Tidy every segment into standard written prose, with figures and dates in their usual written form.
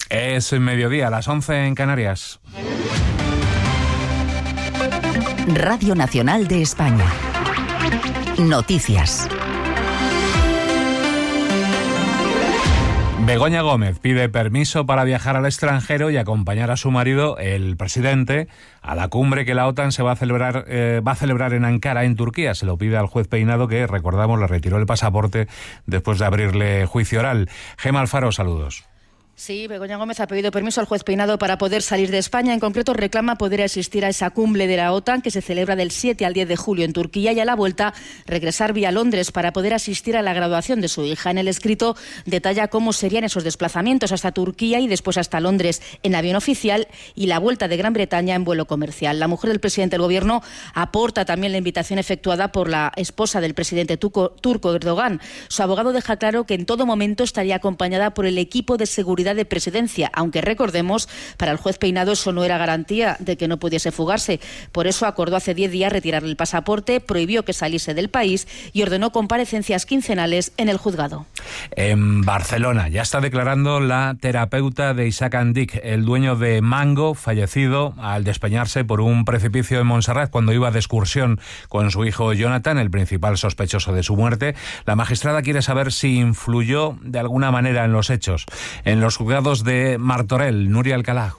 Es mediodía, a las 11 en Canarias. Radio Nacional de España. Noticias. Begoña Gómez pide permiso para viajar al extranjero y acompañar a su marido, el presidente, a la cumbre que la OTAN se va a celebrar en Ankara, en Turquía. Se lo pide al juez Peinado, que, recordamos, le retiró el pasaporte después de abrirle juicio oral. Gema Alfaro, saludos. Sí, Begoña Gómez ha pedido permiso al juez Peinado para poder salir de España. En concreto, reclama poder asistir a esa cumbre de la OTAN que se celebra del 7 al 10 de julio en Turquía y a la vuelta regresar vía Londres para poder asistir a la graduación de su hija. En el escrito detalla cómo serían esos desplazamientos hasta Turquía y después hasta Londres en avión oficial y la vuelta de Gran Bretaña en vuelo comercial. La mujer del presidente del Gobierno aporta también la invitación efectuada por la esposa del presidente turco Erdogan. Su abogado deja claro que en todo momento estaría acompañada por el equipo de seguridad de presidencia, aunque recordemos, para el juez Peinado eso no era garantía de que no pudiese fugarse. Por eso acordó hace 10 días retirarle el pasaporte, prohibió que saliese del país y ordenó comparecencias quincenales en el juzgado. En Barcelona ya está declarando la terapeuta de Isaac Andic, el dueño de Mango, fallecido al despeñarse por un precipicio en Montserrat cuando iba de excursión con su hijo Jonathan, el principal sospechoso de su muerte. La magistrada quiere saber si influyó de alguna manera en los hechos. En los juzgados de Martorell, Nuria Alcalá.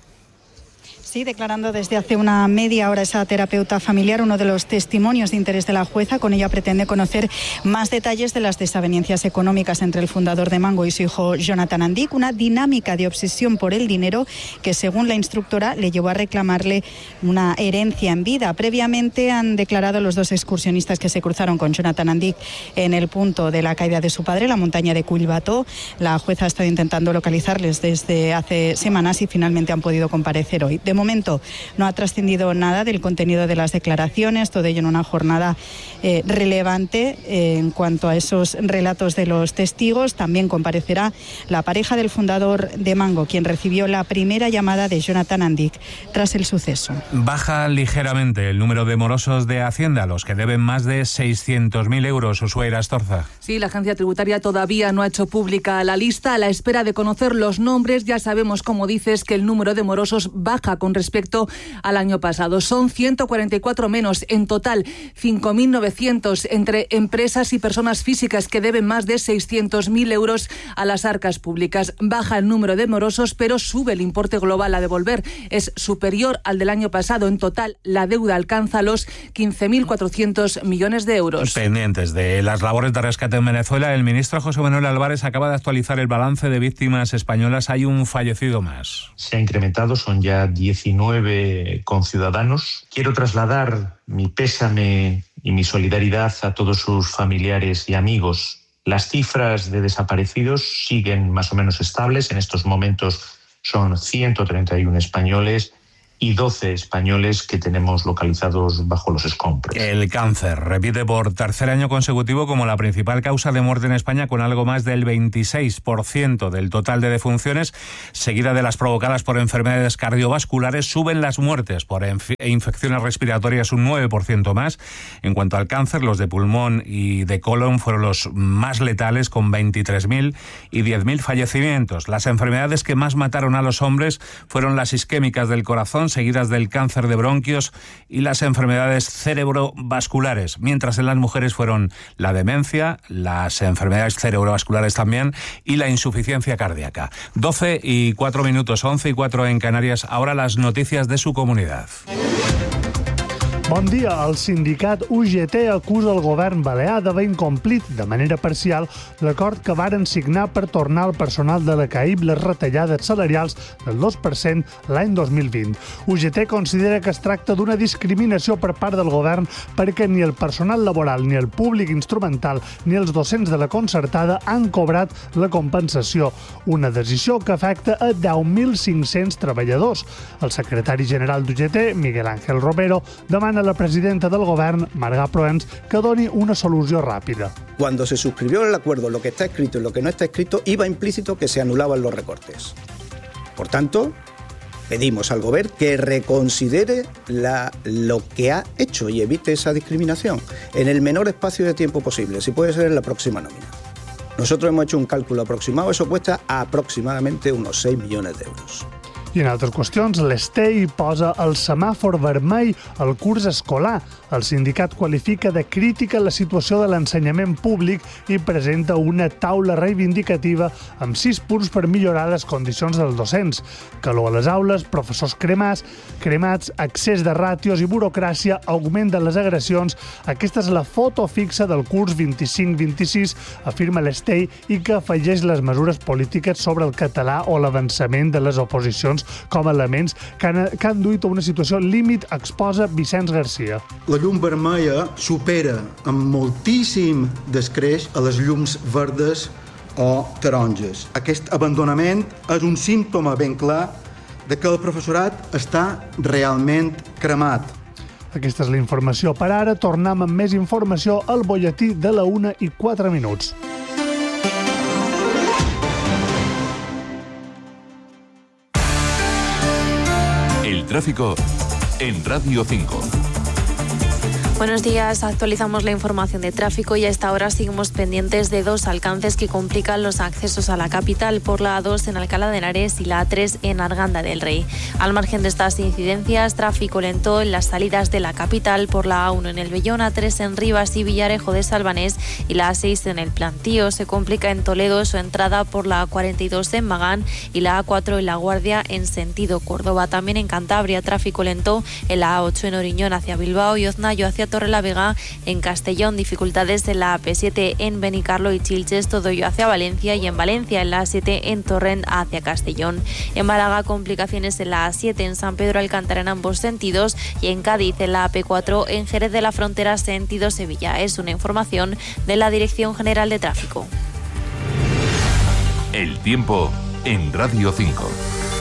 Sí, declarando desde hace una media hora esa terapeuta familiar, uno de los testimonios de interés de la jueza. Con ella pretende conocer más detalles de las desavenencias económicas entre el fundador de Mango y su hijo Jonathan Andic, una dinámica de obsesión por el dinero que, según la instructora, le llevó a reclamarle una herencia en vida. Previamente han declarado los dos excursionistas que se cruzaron con Jonathan Andic en el punto de la caída de su padre, la montaña de Collbató. La jueza ha estado intentando localizarles desde hace semanas y finalmente han podido comparecer hoy. De momento no ha trascendido nada del contenido de las declaraciones, todo ello en una jornada relevante en cuanto a esos relatos de los testigos. También comparecerá la pareja del fundador de Mango, quien recibió la primera llamada de Jonathan Andic tras el suceso. Baja ligeramente el número de morosos de Hacienda, los que deben más de 600.000 euros. Ushuaira Astorza. Sí, la agencia tributaria todavía no ha hecho pública la lista. A la espera de conocer los nombres, ya sabemos, como dices, que el número de morosos baja con respecto al año pasado. Son 144 menos, en total 5.900 entre empresas y personas físicas que deben más de 600.000 euros a las arcas públicas. Baja el número de morosos, pero sube el importe global a devolver. Es superior al del año pasado. En total, la deuda alcanza los 15.400 millones de euros. Pendientes de las labores de rescate en Venezuela, el ministro José Manuel Álvarez acaba de actualizar el balance de víctimas españolas. Hay un fallecido más. Se ha incrementado, son ya 19 conciudadanos. Quiero trasladar mi pésame y mi solidaridad a todos sus familiares y amigos. Las cifras de desaparecidos siguen más o menos estables. En estos momentos son 131 españoles y 12 españoles que tenemos localizados bajo los escombros. El cáncer repite por tercer año consecutivo como la principal causa de muerte en España, con algo más del 26% del total de defunciones, seguida de las provocadas por enfermedades cardiovasculares. Suben las muertes por infecciones respiratorias un 9% más. En cuanto al cáncer, los de pulmón y de colon fueron los más letales, con 23.000 y 10.000 fallecimientos. Las enfermedades que más mataron a los hombres fueron las isquémicas del corazón, seguidas del cáncer de bronquios y las enfermedades cerebrovasculares, mientras en las mujeres fueron la demencia, las enfermedades cerebrovasculares también y la insuficiencia cardíaca. 12:04, 11:04 en Canarias. Ahora las noticias de su comunidad. Bon dia. El sindicat UGT acusa el govern balear d'haver incomplit de manera parcial l'acord que varen signar per tornar al personal de la CAIB les retallades salarials del 2% l'any 2020. UGT considera que es tracta d'una discriminació per part del govern perquè ni el personal laboral, ni el públic instrumental, ni els docents de la concertada han cobrat la compensació, una decisió que afecta a 10.500 treballadors. El secretari general d'UGT, Miguel Ángel Romero, demana a la presidenta del Govern, Marga Proens, que doni una solució ràpida. Cuando se suscribió el acuerdo, lo que está escrito y lo que no está escrito, iba implícito que se anulaban los recortes. Por tanto, pedimos al Govern que reconsidere lo que ha hecho y evite esa discriminación en el menor espacio de tiempo posible, si puede ser en la próxima nómina. Nosotros hemos hecho un cálculo aproximado, eso cuesta aproximadamente unos 6 millones de euros. I en altres qüestions, l'Estei posa el semàfor vermell al curs escolar. El sindicat qualifica de crítica la situació de l'ensenyament públic i presenta una taula reivindicativa amb 6 punts per millorar les condicions dels docents. Calor a les aules, professors cremats, excés de ràtios i burocràcia, augment de les agressions. Aquesta és la foto fixa del curs 25-26, afirma l'Estei, i que afegeix les mesures polítiques sobre el català o l'avançament de les oposicions com a elements que han duit a una situació límit, exposa Vicenç Garcia. La llum vermella supera amb moltíssim descreix a les llums verdes o taronges. Aquest abandonament és un símptoma ben clar de que el professorat està realment cremat. Aquesta és la informació per ara. Tornem amb més informació al butlletí de la 1:04. El tráfico en Radio 5. Buenos días, actualizamos la información de tráfico y a esta hora seguimos pendientes de 2 alcances que complican los accesos a la capital por la A2 en Alcalá de Henares y la A3 en Arganda del Rey. Al margen de estas incidencias, tráfico lento en las salidas de la capital por la A1 en el Bellón, A3 en Rivas y Villarejo de Salvanés y la A6 en el Plantío. Se complica en Toledo su entrada por la A42 en Magán y la A4 en La Guardia en sentido Córdoba. También en Cantabria, tráfico lento en la A8 en Oriñón hacia Bilbao y Oznayo hacia Torrelavega. En Castellón, dificultades en la AP7 en Benicarlo y Chilches, todo ello hacia Valencia, y en Valencia en la A7 en Torrent hacia Castellón. En Málaga, complicaciones en la A7 en San Pedro Alcántara en ambos sentidos, y en Cádiz en la AP4 en Jerez de la Frontera sentido Sevilla. Es una información de la Dirección General de Tráfico. El tiempo en Radio 5.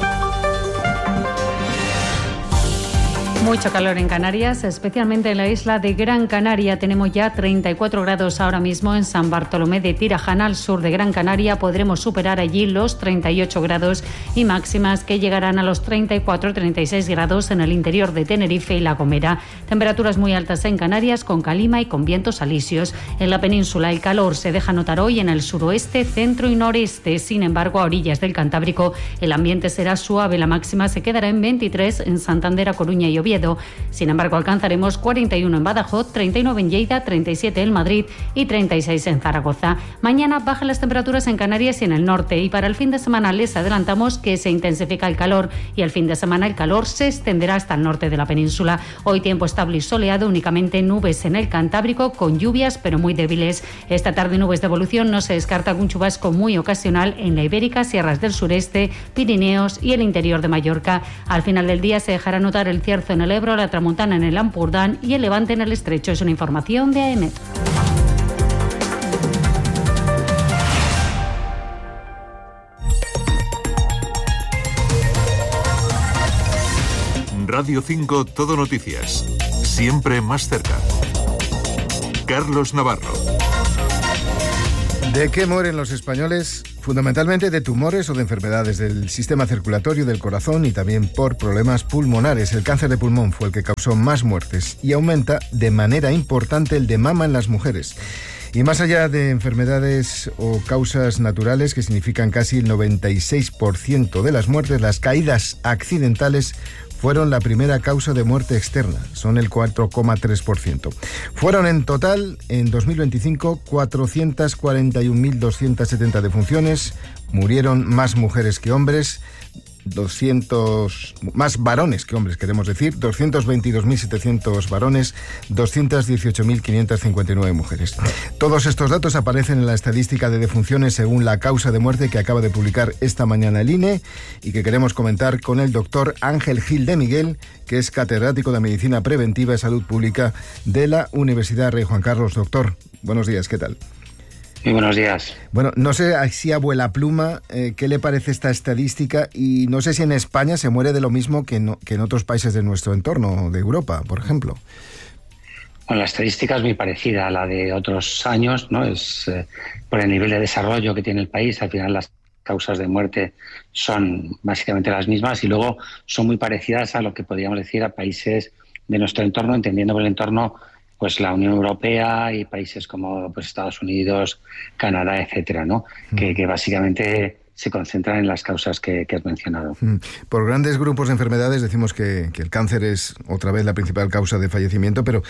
Mucho calor en Canarias, especialmente en la isla de Gran Canaria. Tenemos ya 34 grados ahora mismo en San Bartolomé de Tirajana, al sur de Gran Canaria. Podremos superar allí los 38 grados y máximas que llegarán a los 34-36 grados en el interior de Tenerife y La Gomera. Temperaturas muy altas en Canarias, con calima y con vientos alisios. En la península el calor se deja notar hoy en el suroeste, centro y noreste. Sin embargo, a orillas del Cantábrico el ambiente será suave. La máxima se quedará en 23 en Santander, A Coruña y Oviedo. Sin embargo, alcanzaremos 41 en Badajoz, 39 en Lleida, 37 en Madrid y 36 en Zaragoza. Mañana bajan las temperaturas en Canarias y en el norte, y para el fin de semana les adelantamos que se intensifica el calor y el fin de semana el calor se extenderá hasta el norte de la península. Hoy tiempo estable y soleado, únicamente nubes en el Cantábrico con lluvias pero muy débiles. Esta tarde nubes de evolución, no se descarta algún chubasco muy ocasional en la Ibérica, sierras del sureste, Pirineos y el interior de Mallorca. Al final del día se dejará notar el cierzo en el Ebro, la Tramontana en el Ampurdán y el Levante en el Estrecho. Es una información de AEMET. Radio 5 Todo Noticias. Siempre más cerca. Carlos Navarro. ¿De qué mueren los españoles? Fundamentalmente de tumores o de enfermedades del sistema circulatorio, del corazón, y también por problemas pulmonares. El cáncer de pulmón fue el que causó más muertes y aumenta de manera importante el de mama en las mujeres. Y más allá de enfermedades o causas naturales, que significan casi el 96% de las muertes, las caídas accidentales fueron la primera causa de muerte externa, son el 4,3%. Fueron en total, en 2025, 441.270 defunciones, murieron más mujeres que hombres, más varones que hombres, queremos decir, 222.700 varones, 218.559 mujeres. Todos estos datos aparecen en la estadística de defunciones según la causa de muerte que acaba de publicar esta mañana el INE y que queremos comentar con el doctor Ángel Gil de Miguel, que es catedrático de Medicina Preventiva y Salud Pública de la Universidad Rey Juan Carlos. Doctor, buenos días, ¿qué tal? Muy buenos días. Bueno, no sé si a vuela pluma, ¿qué le parece esta estadística? Y no sé si en España se muere de lo mismo que en otros países de nuestro entorno, de Europa, por ejemplo. Bueno, la estadística es muy parecida a la de otros años, ¿no? Es por el nivel de desarrollo que tiene el país. Al final las causas de muerte son básicamente las mismas y luego son muy parecidas a lo que podríamos decir a países de nuestro entorno, entendiendo por el entorno pues la Unión Europea y países como pues Estados Unidos, Canadá, etcétera, ¿no? Que básicamente se concentran en las causas que has mencionado. Por grandes grupos de enfermedades decimos que el cáncer es otra vez la principal causa de fallecimiento, pero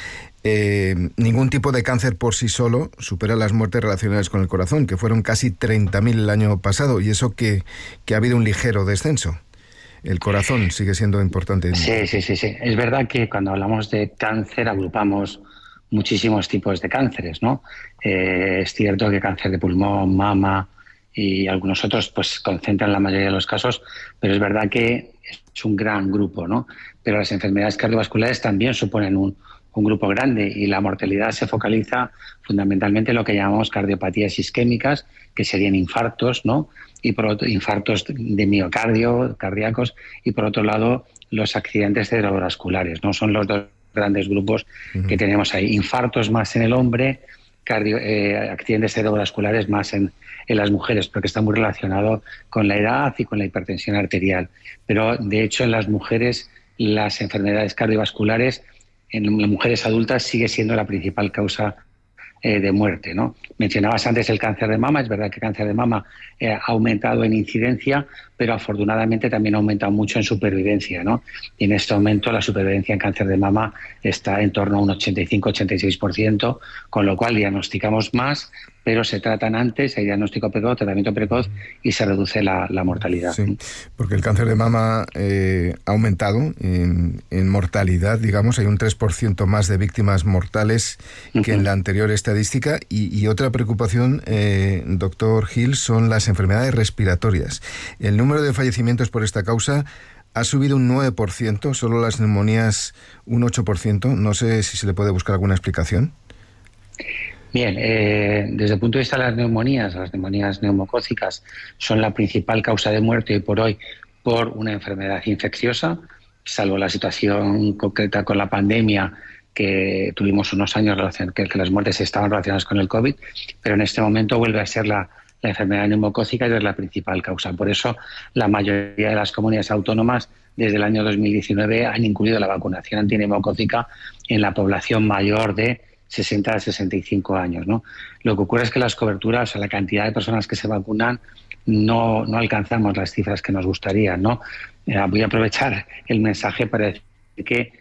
ningún tipo de cáncer por sí solo supera las muertes relacionadas con el corazón, que fueron casi 30.000 el año pasado, y eso que ha habido un ligero descenso. El corazón sigue siendo importante. Sí. Es verdad que cuando hablamos de cáncer agrupamos muchísimos tipos de cánceres, ¿no? Es cierto que cáncer de pulmón, mama y algunos otros pues concentran la mayoría de los casos, pero es verdad que es un gran grupo, ¿no? Pero las enfermedades cardiovasculares también suponen un grupo grande y la mortalidad se focaliza fundamentalmente en lo que llamamos cardiopatías isquémicas, que serían infartos, ¿no? Y por otro, infartos de miocardio, cardíacos, y por otro lado los accidentes cerebrovasculares, ¿no? Son los dos grandes grupos que tenemos ahí. Infartos más en el hombre, accidentes cerebrovasculares más en las mujeres, porque está muy relacionado con la edad y con la hipertensión arterial. Pero, de hecho, en las mujeres, las enfermedades cardiovasculares, en las mujeres adultas, sigue siendo la principal causa de muerte, ¿no? Mencionabas antes el cáncer de mama. Es verdad que el cáncer de mama ha aumentado en incidencia, pero afortunadamente también ha aumentado mucho en supervivencia, ¿no? Y en este momento la supervivencia en cáncer de mama está en torno a un 85-86%, con lo cual diagnosticamos más, pero se tratan antes, hay diagnóstico precoz, tratamiento precoz y se reduce la mortalidad. Sí, porque el cáncer de mama ha aumentado en mortalidad, digamos, hay un 3% más de víctimas mortales que en la anterior estadística. Y otra preocupación, doctor Gil, son las enfermedades respiratorias. El número de fallecimientos por esta causa ha subido un 9%, solo las neumonías un 8%. No sé si se le puede buscar alguna explicación. Bien, desde el punto de vista de las neumonías neumocócicas son la principal causa de muerte hoy por hoy por una enfermedad infecciosa, salvo la situación concreta con la pandemia, que tuvimos unos años que las muertes estaban relacionadas con el COVID, pero en este momento vuelve a ser la enfermedad neumocócica y es la principal causa. Por eso la mayoría de las comunidades autónomas desde el año 2019 han incluido la vacunación antineumocócica en la población mayor de 60 a 65 años, ¿no? Lo que ocurre es que las coberturas, o sea, la cantidad de personas que se vacunan, no alcanzamos las cifras que nos gustarían, ¿no? Voy a aprovechar el mensaje para decir que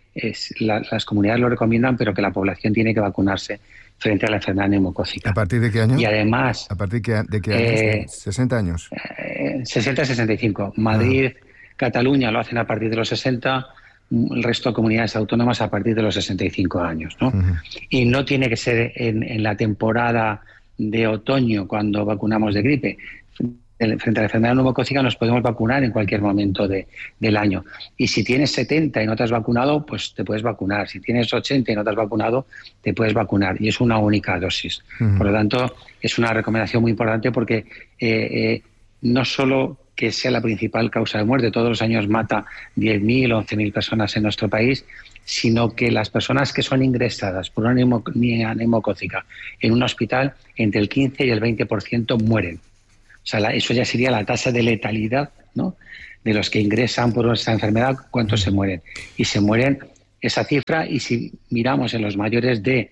las comunidades lo recomiendan, pero que la población tiene que vacunarse frente a la enfermedad neumocócica. ¿A partir de qué año? Y además... ¿A partir de qué años? ¿60 años? 60 a 65. Madrid, Cataluña lo hacen a partir de los 60, el resto de comunidades autónomas a partir de los 65 años, ¿no? Y no tiene que ser en la temporada de otoño cuando vacunamos de gripe. Frente a la enfermedad neumocócica nos podemos vacunar en cualquier momento del año. Y si tienes 70 y no te has vacunado, pues te puedes vacunar. Si tienes 80 y no te has vacunado, te puedes vacunar. Y es una única dosis. Por lo tanto, es una recomendación muy importante porque no solo que sea la principal causa de muerte, todos los años mata 10.000 o 11.000 personas en nuestro país, sino que las personas que son ingresadas por una neumonía neumocócica en un hospital, entre el 15 y el 20% mueren. O sea, eso ya sería la tasa de letalidad, ¿no?, de los que ingresan por esta enfermedad, cuántos se mueren. Y se mueren esa cifra, y si miramos en los mayores de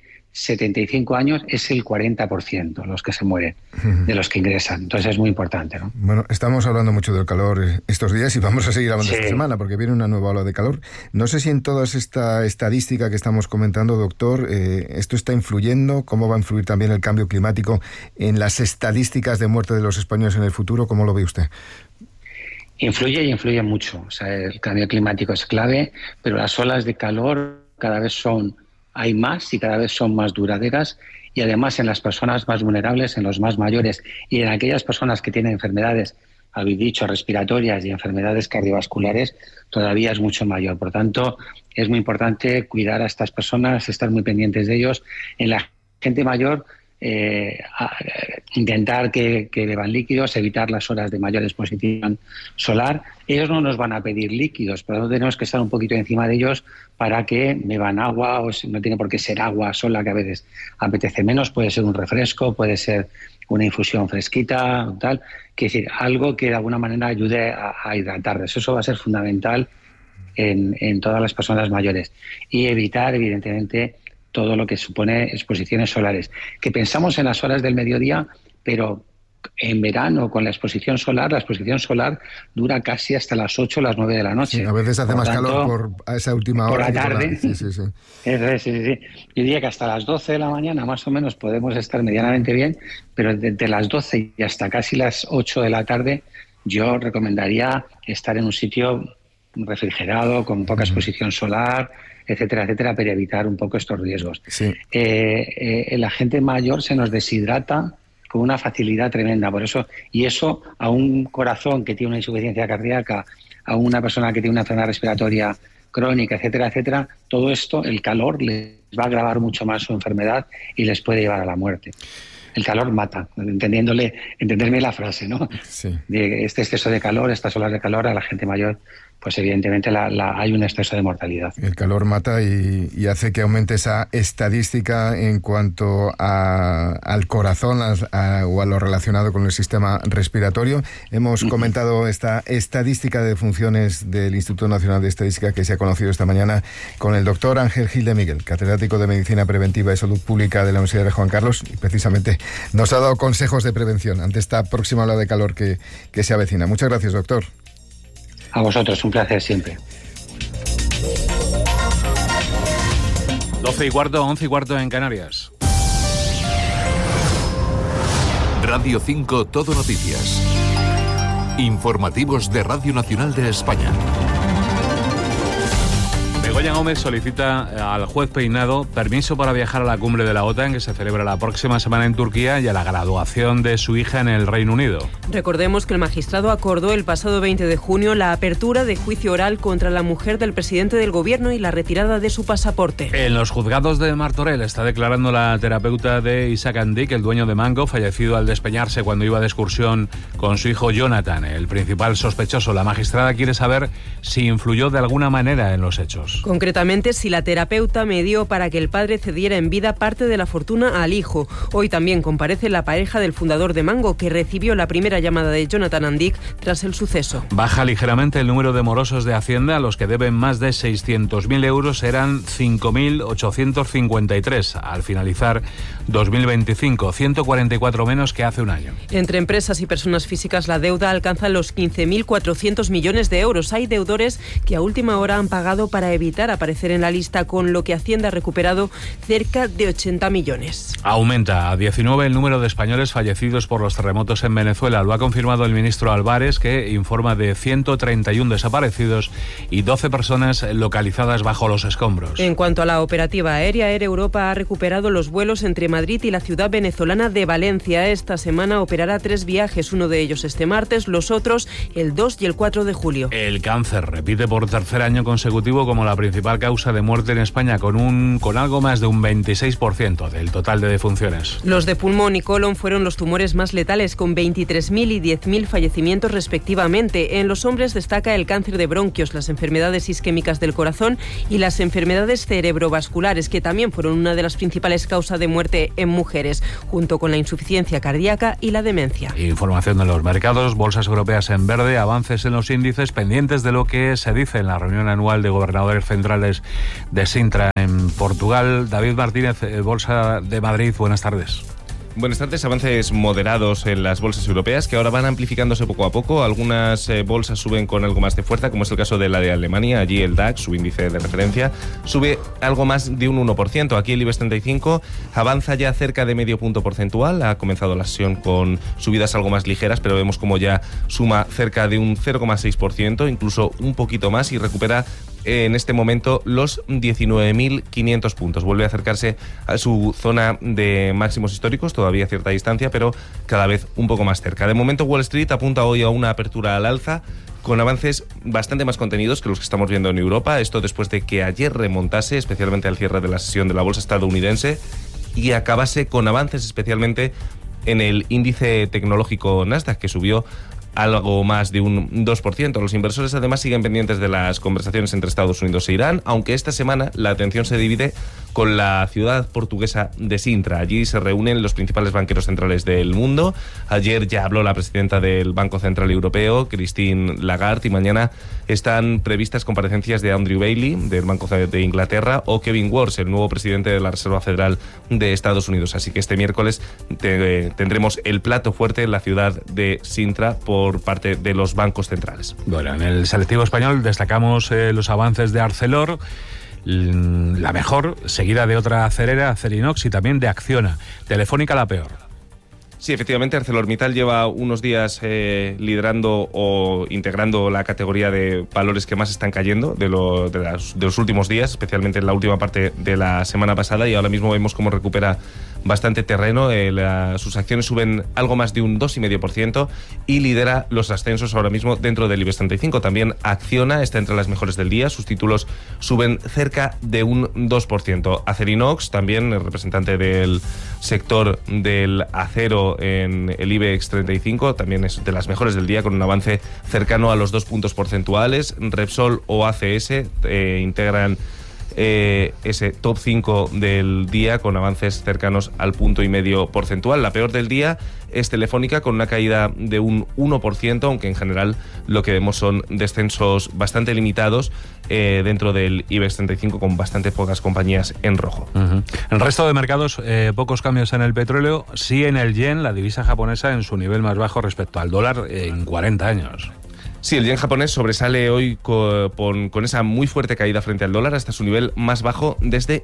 75 años, es el 40% los que se mueren de los que ingresan. Entonces es muy importante, ¿no? Bueno, estamos hablando mucho del calor estos días y vamos a seguir hablando esta semana porque viene una nueva ola de calor. No sé si en toda esta estadística que estamos comentando, doctor, esto está influyendo. ¿Cómo va a influir también el cambio climático en las estadísticas de muerte de los españoles en el futuro? ¿Cómo lo ve usted? Influye y influye mucho. O sea, el cambio climático es clave, pero las olas de calor cada vez hay más y cada vez son más duraderas, y además en las personas más vulnerables, en los más mayores y en aquellas personas que tienen enfermedades, habéis dicho, respiratorias y enfermedades cardiovasculares, todavía es mucho mayor. Por tanto, es muy importante cuidar a estas personas, estar muy pendientes de ellos. En la gente mayor, intentar que beban líquidos, evitar las horas de mayor exposición solar. Ellos no nos van a pedir líquidos, pero tenemos que estar un poquito encima de ellos para que beban agua, o no tiene por qué ser agua sola, que a veces apetece menos, puede ser un refresco, puede ser una infusión fresquita, tal, que decir, algo que de alguna manera ayude a hidratarles. Eso va a ser fundamental en todas las personas mayores. Y evitar, evidentemente, todo lo que supone exposiciones solares. Que pensamos en las horas del mediodía, pero en verano con la exposición solar dura casi hasta las 8 o las 9 de la noche. Sí, a veces hace más calor a esa última hora. Por la tarde. Sí. Sí. Yo diría que hasta las 12 de la mañana más o menos podemos estar medianamente bien, pero desde las 12 y hasta casi las 8 de la tarde yo recomendaría estar en un sitio refrigerado, con poca exposición solar, etcétera, para evitar un poco estos riesgos. Sí. La gente mayor se nos deshidrata con una facilidad tremenda, por eso, y eso a un corazón que tiene una insuficiencia cardíaca, a una persona que tiene una enfermedad respiratoria crónica, etcétera, todo esto, el calor les va a agravar mucho más su enfermedad y les puede llevar a la muerte. El calor mata, entenderme la frase, ¿no? Sí. De este exceso de calor, estas olas de calor a la gente mayor, pues evidentemente hay un exceso de mortalidad. El calor mata y hace que aumente esa estadística en cuanto al corazón o a lo relacionado con el sistema respiratorio. Hemos comentado esta estadística de defunciones del Instituto Nacional de Estadística que se ha conocido esta mañana con el doctor Ángel Gil de Miguel, catedrático de Medicina Preventiva y Salud Pública de la Universidad de Juan Carlos, y precisamente nos ha dado consejos de prevención ante esta próxima ola de calor que se avecina. Muchas gracias, doctor. A vosotros, un placer siempre. 12:15, 11:15 en Canarias. Radio 5 Todo Noticias. Informativos de Radio Nacional de España. Begoña Gómez solicita al juez Peinado permiso para viajar a la cumbre de la OTAN que se celebra la próxima semana en Turquía y a la graduación de su hija en el Reino Unido. Recordemos que el magistrado acordó el pasado 20 de junio la apertura de juicio oral contra la mujer del presidente del gobierno y la retirada de su pasaporte. En los juzgados de Martorell está declarando la terapeuta de Isaac Andic, el dueño de Mango, fallecido al despeñarse cuando iba de excursión con su hijo Jonathan, el principal sospechoso. La magistrada quiere saber si influyó de alguna manera en los hechos. Concretamente, si la terapeuta medió para que el padre cediera en vida parte de la fortuna al hijo. Hoy también comparece la pareja del fundador de Mango, que recibió la primera llamada de Jonathan Andic tras el suceso. Baja ligeramente el número de morosos de Hacienda. A los que deben más de 600.000 euros eran 5.853 al finalizar 2025, 144 menos que hace un año. Entre empresas y personas físicas la deuda alcanza los 15.400 millones de euros. Hay deudores que a última hora han pagado para evitar aparecer en la lista, con lo que Hacienda ha recuperado cerca de 80 millones. Aumenta a 19 el número de españoles fallecidos por los terremotos en Venezuela. Lo ha confirmado el ministro Álvarez, que informa de 131 desaparecidos y 12 personas localizadas bajo los escombros. En cuanto a la operativa aérea, Air Europa ha recuperado los vuelos entre Madrid y la ciudad venezolana de Valencia. Esta semana operará 3 viajes, uno de ellos este martes, los otros el 2 y el 4 de julio. El cáncer repite por tercer año consecutivo como la principal causa de muerte en España, con algo más de un 26% del total de defunciones. Los de pulmón y colon fueron los tumores más letales, con 23.000 y 10.000 fallecimientos respectivamente. En los hombres destaca el cáncer de bronquios, las enfermedades isquémicas del corazón y las enfermedades cerebrovasculares, que también fueron una de las principales causas de muerte en mujeres, junto con la insuficiencia cardíaca y la demencia. Información de los mercados, bolsas europeas en verde, avances en los índices, pendientes de lo que se dice en la reunión anual de gobernadores centrales de Sintra en Portugal. David Martínez, Bolsa de Madrid, buenas tardes. Buenas tardes. Avances moderados en las bolsas europeas que ahora van amplificándose poco a poco. Algunas bolsas suben con algo más de fuerza, como es el caso de la de Alemania. Allí el DAX, su índice de referencia, sube algo más de un 1%. Aquí el IBEX 35 avanza ya cerca de medio punto porcentual. Ha comenzado la sesión con subidas algo más ligeras, pero vemos como ya suma cerca de un 0,6%, incluso un poquito más, y recupera en este momento los 19.500 puntos. Vuelve a acercarse a su zona de máximos históricos, todavía a cierta distancia, pero cada vez un poco más cerca. De momento Wall Street apunta hoy a una apertura al alza, con avances bastante más contenidos que los que estamos viendo en Europa. Esto después de que ayer remontase, especialmente al cierre de la sesión de la bolsa estadounidense, y acabase con avances especialmente en el índice tecnológico Nasdaq, que subió algo más de un 2%. Los inversores además siguen pendientes de las conversaciones entre Estados Unidos e Irán, aunque esta semana la atención se divide con la ciudad portuguesa de Sintra. Allí se reúnen los principales banqueros centrales del mundo. Ayer ya habló la presidenta del Banco Central Europeo, Christine Lagarde, y mañana están previstas comparecencias de Andrew Bailey, del Banco de Inglaterra, o Kevin Warsh, el nuevo presidente de la Reserva Federal de Estados Unidos. Así que este miércoles tendremos el plato fuerte en la ciudad de Sintra por parte de los bancos centrales. Bueno, en el selectivo español destacamos los avances de Arcelor, la mejor, seguida de otra acerera, Acerinox, y también de Acciona. Telefónica la peor. Sí, efectivamente, ArcelorMittal lleva unos días liderando o integrando la categoría de valores que más están cayendo de los últimos días, especialmente en la última parte de la semana pasada, y ahora mismo vemos cómo recupera bastante terreno. Sus acciones suben algo más de un 2,5% y lidera los ascensos ahora mismo dentro del IBEX 35. También Acciona está entre las mejores del día, sus títulos suben cerca de un 2%. Acerinox, también el representante del sector del acero en el IBEX 35, también es de las mejores del día, con un avance cercano a los 2 puntos porcentuales. Repsol o ACS integran ese top 5 del día con avances cercanos al 1,5 porcentual. La peor del día es Telefónica, con una caída de un 1%, aunque en general lo que vemos son descensos bastante limitados dentro del IBEX 35, con bastante pocas compañías en rojo. En el resto de mercados, pocos cambios en el petróleo, sí en el yen, la divisa japonesa, en su nivel más bajo respecto al dólar en 40 años. Sí, el yen japonés sobresale hoy con esa muy fuerte caída frente al dólar hasta su nivel más bajo desde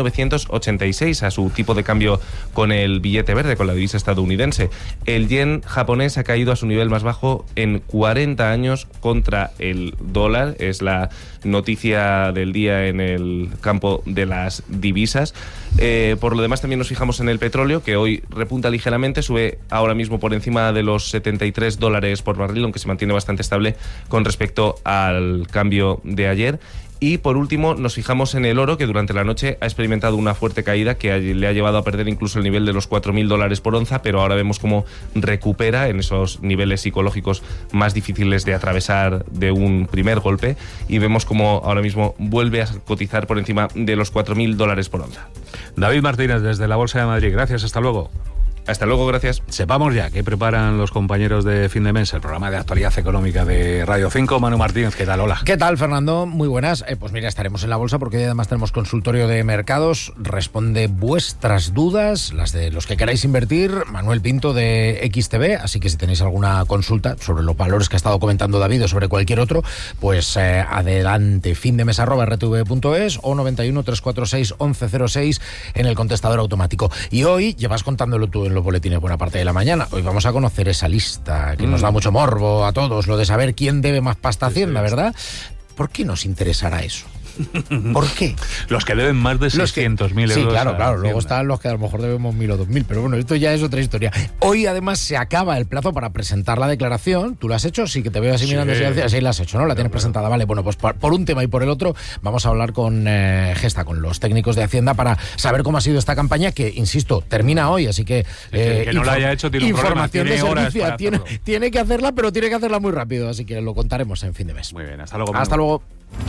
1986, a su tipo de cambio con el billete verde, con la divisa estadounidense. El yen japonés ha caído a su nivel más bajo en 40 años contra el dólar. Es la noticia del día en el campo de las divisas. Por lo demás, también nos fijamos en el petróleo, que hoy repunta ligeramente, sube ahora mismo por encima de los $73 por barril, aunque se mantiene bastante estable con respecto al cambio de ayer. Y por último nos fijamos en el oro, que durante la noche ha experimentado una fuerte caída que le ha llevado a perder incluso el nivel de los $4.000 por onza, pero ahora vemos cómo recupera en esos niveles psicológicos más difíciles de atravesar de un primer golpe, y vemos cómo ahora mismo vuelve a cotizar por encima de los $4.000 por onza. David Martínez, desde la Bolsa de Madrid, gracias, hasta luego. Hasta luego, gracias. Sepamos ya qué preparan los compañeros de Fin de Mes, el programa de actualidad económica de Radio 5. Manu Martínez, ¿qué tal? Hola. ¿Qué tal, Fernando? Muy buenas. Pues mira, estaremos en la bolsa porque además tenemos consultorio de mercados. Responde vuestras dudas, las de los que queráis invertir, Manuel Pinto de XTB. Así que si tenéis alguna consulta sobre los valores que ha estado comentando David o sobre cualquier otro, pues adelante, findemes@rtv.es o 91 346 1106 en el contestador automático. Y hoy llevas contándolo tú en los boletines buena parte de la mañana. Hoy vamos a conocer esa lista que nos da mucho morbo a todos, lo de saber quién debe más pasta a Hacienda, ¿verdad? ¿Por qué nos interesará eso? ¿Por qué? Los que deben más de 600.000 euros. Sí, claro. Luego están los que a lo mejor debemos 1.000 o 2.000, pero bueno, esto ya es otra historia. Hoy además se acaba el plazo para presentar la declaración. ¿Tú la has hecho? Sí, que te veo así mirando. Sí, la has hecho, ¿no? La tienes presentada. Vale, bueno, pues por un tema y por el otro vamos a hablar con Gesta, con los técnicos de Hacienda, para saber cómo ha sido esta campaña, que, insisto, termina hoy, así que... que no la haya hecho tiene un problema, tiene servicio, tiene que hacerla, pero tiene que hacerla muy rápido, así que lo contaremos en Fin de Mes. Muy bien, hasta luego. Hasta luego.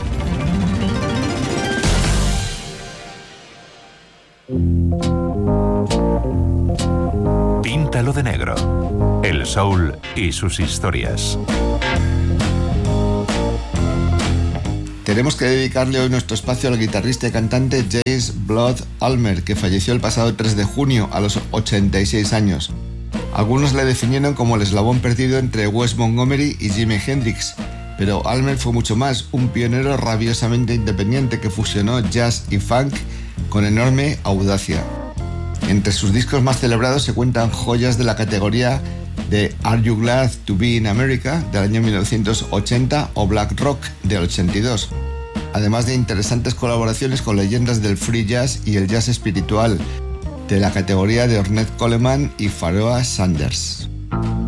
Píntalo de negro. El soul y sus historias. Tenemos que dedicarle hoy nuestro espacio al guitarrista y cantante James Blood Ulmer, que falleció el pasado 3 de junio a los 86 años. Algunos le definieron como el eslabón perdido entre Wes Montgomery y Jimi Hendrix, pero Ulmer fue mucho más, un pionero rabiosamente independiente que fusionó jazz y funk con enorme audacia. Entre sus discos más celebrados se cuentan joyas de la categoría de Are You Glad to Be in America del año 1980 o Black Rock del 82, además de interesantes colaboraciones con leyendas del free jazz y el jazz espiritual de la categoría de Ornette Coleman y Pharoah Sanders.